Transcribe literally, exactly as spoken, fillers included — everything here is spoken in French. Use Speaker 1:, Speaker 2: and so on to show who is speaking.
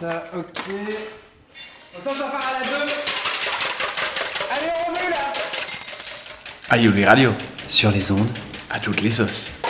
Speaker 1: ça, ok. On s'en part à la deux. Allez, on veut là.
Speaker 2: Ayuli Radio,
Speaker 3: Sur les ondes,
Speaker 2: à toutes les sauces.